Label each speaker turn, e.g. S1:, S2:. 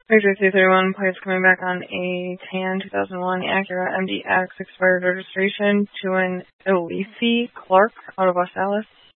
S1: Victor 231, plates coming back on a tan 2001 Acura MDX expired registration to an Elise Clark out of West Allis.